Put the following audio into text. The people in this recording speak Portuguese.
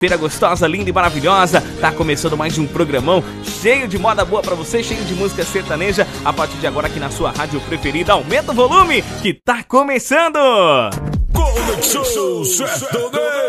Feira gostosa, linda e maravilhosa. Tá começando mais um programão cheio de moda boa pra você, cheio de música sertaneja. A partir de agora aqui na sua rádio preferida, aumenta o volume que tá começando. Conexão Sertaneja.